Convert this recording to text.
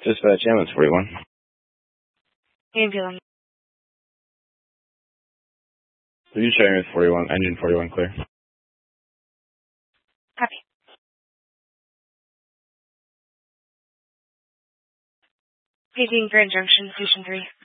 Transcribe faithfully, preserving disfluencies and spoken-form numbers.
Dispatch, ambulance forty-one. Ambulance. Review sharing with forty-one, engine forty-one clear. Copy. Paging Grand Junction, Station three.